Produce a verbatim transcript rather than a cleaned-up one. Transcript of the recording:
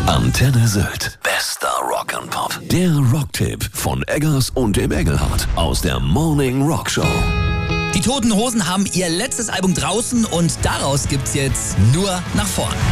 Antenne Sylt. Bester Rock'n'Pop. Der Rocktipp von Eggers und dem Engelhardt aus der Morning Rock Show. Die Toten Hosen haben ihr letztes Album draußen und daraus gibt's jetzt nur nach vorn.